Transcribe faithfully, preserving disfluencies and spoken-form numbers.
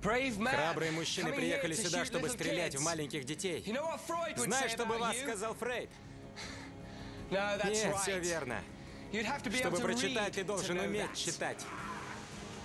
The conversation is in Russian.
Храбрые мужчины приехали сюда, чтобы стрелять в маленьких детей. Знаешь, что бы вас сказал Фрейд? Нет, все верно. Чтобы прочитать, ты должен уметь читать.